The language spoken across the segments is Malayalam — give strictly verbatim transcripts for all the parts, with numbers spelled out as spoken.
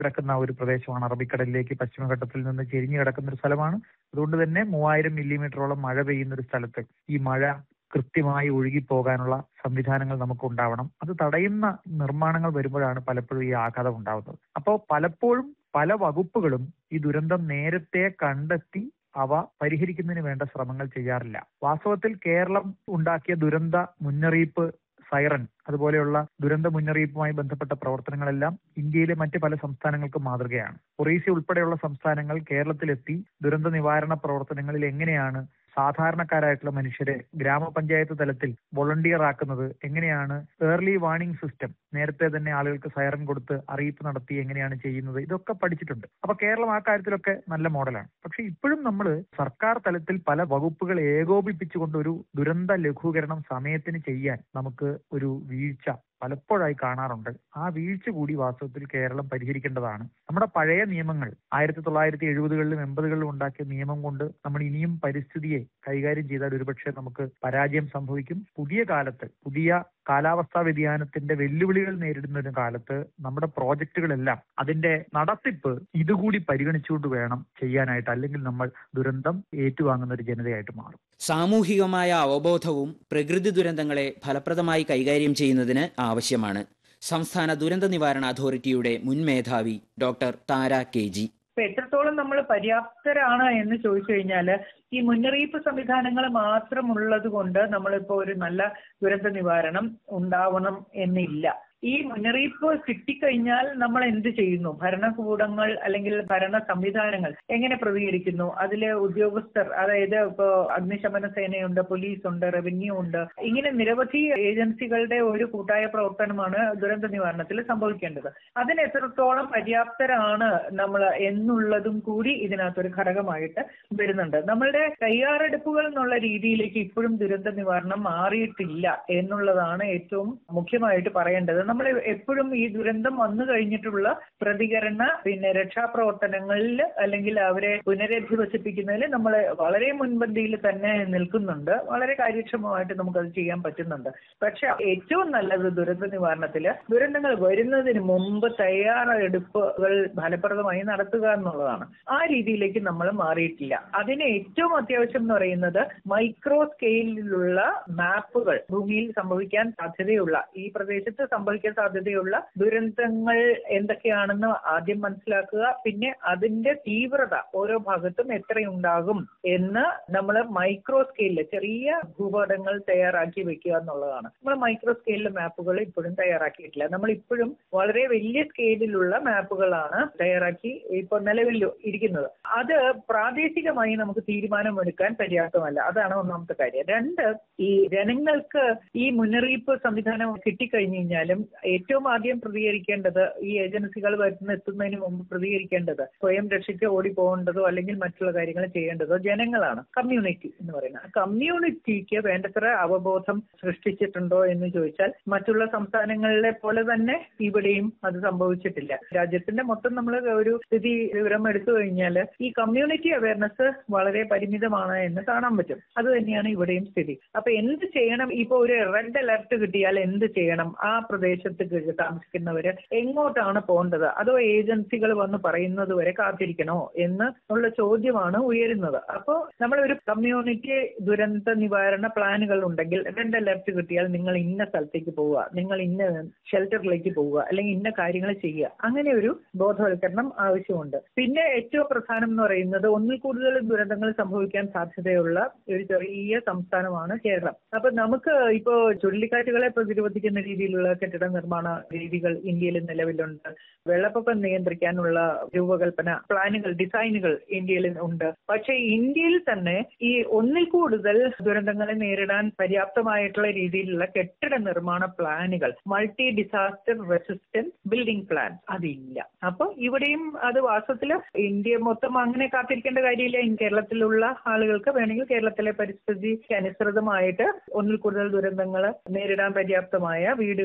കിടക്കുന്ന ഒരു പ്രദേശമാണ്. അറബിക്കടലിലേക്ക് പശ്ചിമഘട്ടത്തിൽ നിന്ന് ചെരിഞ്ഞു കിടക്കുന്ന ഒരു സ്ഥലമാണ്. അതുകൊണ്ട് തന്നെ മൂവായിരം മില്ലിമീറ്ററോളം മഴ പെയ്യുന്ന ഒരു സ്ഥലത്ത് ഈ മഴ കൃത്യമായി ഒഴുകിപ്പോകാനുള്ള സംവിധാനങ്ങൾ നമുക്ക് ഉണ്ടാവണം. അത് തടയുന്ന നിർമ്മാണങ്ങൾ വരുമ്പോഴാണ് പലപ്പോഴും ഈ ആഘാതം ഉണ്ടാവുന്നത്. അപ്പോൾ പലപ്പോഴും പല വകുപ്പുകളും ഈ ദുരന്തം നേരത്തെ കണ്ടെത്തി അവ പരിഹരിക്കുന്നതിന് വേണ്ട ശ്രമങ്ങൾ ചെയ്യാറില്ല. വാസ്തവത്തിൽ കേരളം ഉണ്ടാക്കിയ ദുരന്ത മുന്നറിയിപ്പ് സൈറൻ അതുപോലെയുള്ള ദുരന്ത മുന്നറിയിപ്പുമായി ബന്ധപ്പെട്ട പ്രവർത്തനങ്ങളെല്ലാം ഇന്ത്യയിലെ മറ്റ് പല സംസ്ഥാനങ്ങൾക്കും മാതൃകയാണ്. ഒറീസ ഉൾപ്പെടെയുള്ള സംസ്ഥാനങ്ങൾ കേരളത്തിലെത്തി ദുരന്ത നിവാരണ പ്രവർത്തനങ്ങളിൽ എങ്ങനെയാണ് സാധാരണക്കാരായിട്ടുള്ള മനുഷ്യരെ ഗ്രാമപഞ്ചായത്ത് തലത്തിൽ വോളണ്ടിയർ ആക്കുന്നത്, എങ്ങനെയാണ് ഏർലി വാർണിംഗ് സിസ്റ്റം നേരത്തെ തന്നെ ആളുകൾക്ക് സൈറൻ കൊടുത്ത് അറിയിപ്പ് നടത്തി എങ്ങനെയാണ് ചെയ്യുന്നത്, ഇതൊക്കെ പഠിച്ചിട്ടുണ്ട്. അപ്പൊ കേരളം ആ കാര്യത്തിലൊക്കെ നല്ല മോഡലാണ്. പക്ഷെ ഇപ്പോഴും നമ്മൾ സർക്കാർ തലത്തിൽ പല വകുപ്പുകൾ ഏകോപിപ്പിച്ചുകൊണ്ട് ഒരു ദുരന്ത ലഘൂകരണം സമയത്തിന് ചെയ്യാൻ നമുക്ക് ഒരു വീഴ്ച പലപ്പോഴായി കാണാറുണ്ട്. ആ വീഴ്ച കൂടി വാസ്തവത്തിൽ കേരളം പരിഹരിക്കേണ്ടതാണ്. നമ്മുടെ പഴയ നിയമങ്ങൾ ആയിരത്തി തൊള്ളായിരത്തി എഴുപതുകളിലും എൺപതുകളിലും ഉണ്ടാക്കിയ നിയമം കൊണ്ട് നമ്മൾ ഇനിയും പരിസ്ഥിതിയെ കൈകാര്യം ചെയ്താൽ ഒരുപക്ഷെ നമുക്ക് പരാജയം സംഭവിക്കും. പുതിയ കാലത്ത് പുതിയ കാലാവസ്ഥാ വ്യതിയാനത്തിന്റെ വെല്ലുവിളികൾ നേരിടുന്ന ഒരു കാലത്ത് നമ്മുടെ പ്രോജക്റ്റുകളെല്ലാം അതിന്റെ നടത്തിപ്പ് ഇതുകൂടി പരിഗണിച്ചുകൊണ്ട് വേണം ചെയ്യാനായിട്ട്. അല്ലെങ്കിൽ നമ്മൾ ദുരന്തം ഏറ്റുവാങ്ങുന്ന ഒരു ജനതയായിട്ട് മാറും. സാമൂഹികമായ അവബോധവും പ്രകൃതി ദുരന്തങ്ങളെ ഫലപ്രദമായി കൈകാര്യം ചെയ്യുന്നതിന് ആവശ്യമാണ്. സംസ്ഥാന ദുരന്ത നിവാരണ അതോറിറ്റിയുടെ മുൻ മേധാവി ഡോക്ടർ താര കെ ജി. ഇപ്പൊ എത്രത്തോളം നമ്മൾ പര്യാപ്തരാണ് എന്ന് ചോദിച്ചു കഴിഞ്ഞാല് ഈ മുന്നറിയിപ്പ് സംവിധാനങ്ങൾ മാത്രമുള്ളത് കൊണ്ട് നമ്മളിപ്പോ ഒരു നല്ല ദുരന്ത നിവാരണം ഉണ്ടാവണം എന്നില്ല. ഈ മുന്നറിയിപ്പ് കിട്ടിക്കഴിഞ്ഞാൽ നമ്മൾ എന്ത് ചെയ്യുന്നു? ഭരണകൂടങ്ങൾ അല്ലെങ്കിൽ ഭരണ സംവിധാനങ്ങൾ എങ്ങനെ പ്രതികരിക്കുന്നു? അതിലെ ഉദ്യോഗസ്ഥർ, അതായത് ഇപ്പോ അഗ്നിശമന സേനയുണ്ട്, പോലീസ് ഉണ്ട്, റവന്യൂ ഉണ്ട്, ഇങ്ങനെ നിരവധി ഏജൻസികളുടെ ഒരു കൂട്ടായ പ്രവർത്തനമാണ് ദുരന്ത നിവാരണത്തിൽ സംഭവിക്കേണ്ടത്. അതിന് എത്രത്തോളം പര്യാപ്തരാണ് നമ്മൾ എന്നുള്ളതും കൂടി ഇതിനകത്തൊരു ഘടകമായിട്ട് വരുന്നുണ്ട്. നമ്മളുടെ തയ്യാറെടുപ്പുകൾ എന്നുള്ള രീതിയിലേക്ക് ഇപ്പോഴും ദുരന്ത നിവാരണം മാറിയിട്ടില്ല എന്നുള്ളതാണ് ഏറ്റവും മുഖ്യമായിട്ട് പറയേണ്ടത്. നമ്മൾ എപ്പോഴും ഈ ദുരന്തം വന്നു കഴിഞ്ഞിട്ടുള്ള പ്രതികരണ പിന്നെ രക്ഷാപ്രവർത്തനങ്ങളിൽ അല്ലെങ്കിൽ അവരെ പുനരധിവസിപ്പിക്കുന്നതിൽ നമ്മൾ വളരെ മുൻപന്തിയിൽ തന്നെ നിൽക്കുന്നുണ്ട്. വളരെ കാര്യക്ഷമമായിട്ട് നമുക്കത് ചെയ്യാൻ പറ്റുന്നുണ്ട്. പക്ഷെ ഏറ്റവും നല്ലത് ദുരന്ത നിവാരണത്തില് ദുരന്തങ്ങൾ വരുന്നതിന് മുമ്പ് തയ്യാറെടുപ്പുകൾ ഫലപ്രദമായി നടത്തുക എന്നുള്ളതാണ്. ആ രീതിയിലേക്ക് നമ്മൾ മാറിയിട്ടില്ല. അതിന് ഏറ്റവും അത്യാവശ്യം എന്ന് പറയുന്നത് മൈക്രോ സ്കെയിലിലുള്ള മാപ്പുകൾ, ഭൂമിയിൽ സംഭവിക്കാൻ സാധ്യതയുള്ള ഈ പ്രദേശത്ത് സംഭവിക്കാൻ സാധ്യതയുള്ള ദുരന്തങ്ങൾ എന്തൊക്കെയാണെന്ന് ആദ്യം മനസ്സിലാക്കുക. പിന്നെ അതിന്റെ തീവ്രത ഓരോ ഭാഗത്തും എത്രയുണ്ടാകും എന്ന് നമ്മൾ മൈക്രോ സ്കെയിലിൽ ചെറിയ ഭൂപടങ്ങൾ തയ്യാറാക്കി വെക്കുക എന്നുള്ളതാണ്. നമ്മൾ മൈക്രോ സ്കെയിലിലെ മാപ്പുകൾ ഇപ്പോഴും തയ്യാറാക്കിയിട്ടില്ല. നമ്മൾ ഇപ്പോഴും വളരെ വലിയ സ്കെയിലിലുള്ള മാപ്പുകളാണ് തയ്യാറാക്കി ഇപ്പൊ നിലവിൽ ഇരിക്കുന്നത്. അത് പ്രാദേശികമായി നമുക്ക് തീരുമാനമെടുക്കാൻ പര്യാപ്തമല്ല. അതാണ് ഒന്നാമത്തെ കാര്യം. രണ്ട്, ഈ ജനങ്ങൾക്ക് ഈ മുന്നറിയിപ്പ് സംവിധാനം കിട്ടിക്കഴിഞ്ഞു കഴിഞ്ഞാലും ഏറ്റവും ആദ്യം പ്രതികരിക്കേണ്ടത്, ഈ ഏജൻസികൾ വരുന്ന എത്തുന്നതിന് മുമ്പ് പ്രതികരിക്കേണ്ടത്, സ്വയം രക്ഷിച്ച് ഓടി പോകേണ്ടതോ അല്ലെങ്കിൽ മറ്റുള്ള കാര്യങ്ങൾ ചെയ്യേണ്ടതോ ജനങ്ങളാണ്. കമ്മ്യൂണിറ്റി എന്ന് പറയുന്നത് കമ്മ്യൂണിറ്റിക്ക് വേണ്ടത്ര അവബോധം സൃഷ്ടിച്ചിട്ടുണ്ടോ എന്ന് ചോദിച്ചാൽ മറ്റുള്ള സംസ്ഥാനങ്ങളിലെ പോലെ തന്നെ ഇവിടെയും അത് സംഭവിച്ചിട്ടില്ല. രാജ്യത്തിന്റെ മൊത്തം നമ്മൾ ഒരു സ്ഥിതി വിവരം എടുത്തു കഴിഞ്ഞാൽ ഈ കമ്മ്യൂണിറ്റി അവയർനെസ് വളരെ പരിമിതമാണ് എന്ന് കാണാൻ പറ്റും. അത് തന്നെയാണ് ഇവിടെയും സ്ഥിതി. അപ്പൊ എന്ത് ചെയ്യണം? ഇപ്പൊ ഒരു റെഡ് അലർട്ട് കിട്ടിയാൽ എന്ത് ചെയ്യണം? ആ പ്രദേശത്ത് താമസിക്കുന്നവര് എങ്ങോട്ടാണ് പോകേണ്ടത്? അതോ ഏജൻസികൾ വന്ന് പറയുന്നത് വരെ കാത്തിരിക്കണോ എന്ന് ഉള്ള ചോദ്യമാണ് ഉയരുന്നത്. അപ്പോൾ നമ്മൾ ഒരു കമ്മ്യൂണിറ്റി ദുരന്ത നിവാരണ പ്ലാനുകൾ ഉണ്ടെങ്കിൽ റെഡ് അലർട്ട് കിട്ടിയാൽ നിങ്ങൾ ഇന്ന സ്ഥലത്തേക്ക് പോവുക, നിങ്ങൾ ഇന്ന ഷെൽട്ടറിലേക്ക് പോവുക, അല്ലെങ്കിൽ ഇന്ന കാര്യങ്ങൾ ചെയ്യുക, അങ്ങനെ ഒരു ബോധവൽക്കരണം ആവശ്യമുണ്ട്. പിന്നെ ഏറ്റവും പ്രധാനം എന്ന് പറയുന്നത് ഒന്നിൽ കൂടുതൽ ദുരന്തങ്ങൾ സംഭവിക്കാൻ സാധ്യതയുള്ള ഒരു ചെറിയ സംസ്ഥാനമാണ് കേരളം. അപ്പൊ നമുക്ക് ഇപ്പോ ചുഴലിക്കാറ്റുകളെ പ്രതിരോധിക്കുന്ന രീതിയിലുള്ള കെട്ടിട നിർമ്മാണ രീതികൾ ഇന്ത്യയിൽ നിലവിലുണ്ട്. വെള്ളപ്പൊക്കം നിയന്ത്രിക്കാനുള്ള രൂപകൽപ്പന പ്ലാനുകൾ, ഡിസൈനുകൾ ഇന്ത്യയിൽ ഉണ്ട്. പക്ഷേ ഇന്ത്യയിൽ തന്നെ ഈ ഒന്നിൽ കൂടുതൽ ദുരന്തങ്ങളെ നേരിടാൻ പര്യാപ്തമായിട്ടുള്ള രീതിയിലുള്ള കെട്ടിട നിർമ്മാണ പ്ലാനുകൾ, multi disaster resistance building plan, അതില്ല. അപ്പൊ ഇവിടെയും അത് വാസ്തവത്തിൽ ഇന്ത്യ മൊത്തം അങ്ങനെ കാത്തിരിക്കേണ്ട കാര്യമില്ല. കേരളത്തിലുള്ള ആളുകൾക്ക് വേണമെങ്കിൽ കേരളത്തിലെ പരിസ്ഥിതിക്ക് അനുസൃതമായിട്ട് ഒന്നിൽ കൂടുതൽ ദുരന്തങ്ങൾ നേരിടാൻ പര്യാപ്തമായ വീടുകളുടെ ഡിസൈൻ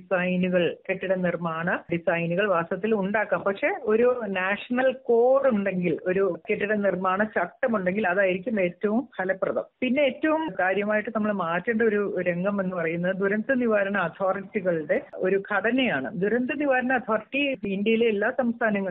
ഡിസൈനുകൾ, കെട്ടിട നിർമ്മാണ ഡിസൈനുകൾ വാസ്തവത്തിൽ ഉണ്ടാക്കാം. പക്ഷെ ഒരു നാഷണൽ കോഡ് ഉണ്ടെങ്കിൽ, ഒരു കെട്ടിട നിർമ്മാണ ചട്ടമുണ്ടെങ്കിൽ അതായിരിക്കും ഏറ്റവും ഫലപ്രദം. പിന്നെ ഏറ്റവും കാര്യമായിട്ട് നമ്മൾ മാറ്റേണ്ട ഒരു രംഗം എന്ന് പറയുന്നത് ദുരന്ത നിവാരണ അതോറിറ്റികളുടെ ഒരു ഘടനയാണ്. ദുരന്ത നിവാരണ അതോറിറ്റി ഇന്ത്യയിലെ എല്ലാ സംസ്ഥാനങ്ങളിലും